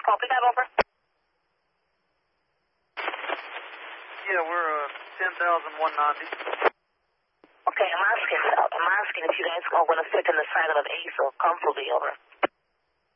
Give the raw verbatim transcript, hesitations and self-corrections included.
Copy that, over. Yeah, we're uh, ten thousand one ninety. Okay, I'm asking, I'm asking if you guys are going to fit in the side of an ace or comfortably, over.